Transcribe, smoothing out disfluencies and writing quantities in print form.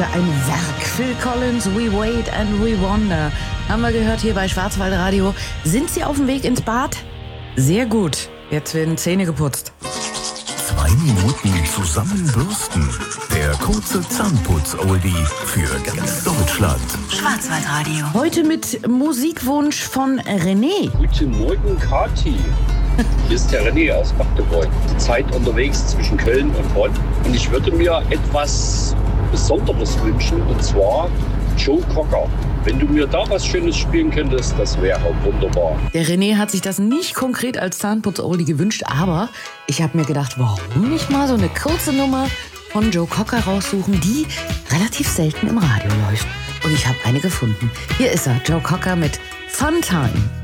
heute ein Werk. Phil Collins, We Wait and We Wonder. Haben wir gehört hier bei Schwarzwaldradio. Sind Sie auf dem Weg ins Bad? Sehr gut. Jetzt werden Zähne geputzt. 2 Minuten zusammenbürsten. Der kurze Zahnputz-Oldie für ganz Deutschland. Schwarzwaldradio. Heute mit Musikwunsch von René. Guten Morgen, Kathi. Hier ist der René aus Magdeburg. Die Zeit unterwegs zwischen Köln und Bonn. Und ich würde mir etwas Besonderes wünschen, und zwar Joe Cocker. Wenn du mir da was Schönes spielen könntest, das wäre wunderbar. Der René hat sich das nicht konkret als Zahnputz-Oldie gewünscht, aber ich habe mir gedacht, warum nicht mal so eine kurze Nummer von Joe Cocker raussuchen, die relativ selten im Radio läuft. Und ich habe eine gefunden. Hier ist er, Joe Cocker mit Fun Time.